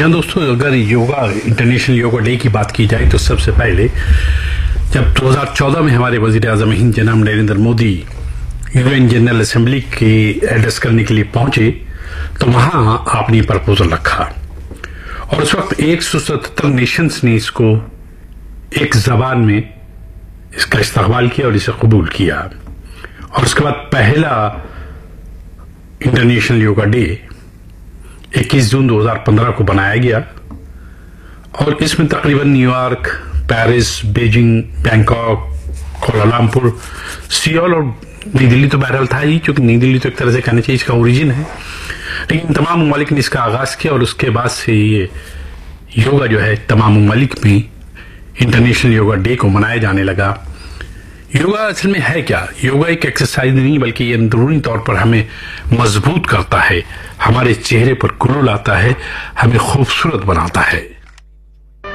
जी हाँ दोस्तों, अगर योगा इंटरनेशनल योगा डे की बात की जाए तो सबसे पहले जब 2014 में हमारे वजीर आजम हिंद जनाब Narendra Modi UN general assembly के एड्रेस करने के लिए पहुंचे तो वहां आपने प्रपोजल रखा और उस वक्त 177 नेशंस ने इसको एक जबान में इसका इस्तकबाल किया और इसे कबूल किया। और उसके बाद पहला इंटरनेशनल योगा डे 21 जून 2015 को बनाया गया और इसमें तकरीबन New York, Paris, Beijing, Bangkok, Kuala Lumpur, Seoul और नई दिल्ली तो बहरहाल था ही, क्योंकि नई दिल्ली तो एक तरह से कहना चाहिए इसका ओरिजिन है, लेकिन तमाम ममालिक ने इसका आगाज किया और उसके बाद से ये योगा जो है तमाम ममालिक में इंटरनेशनल योगा डे को मनाया जाने लगा। योगा असल में है क्या? योगा एक एक्सरसाइज नहीं बल्कि ये अंदरूनी तौर पर हमें मजबूत करता है, हमारे चेहरे पर ग्लो लाता है, हमें खूबसूरत बनाता है।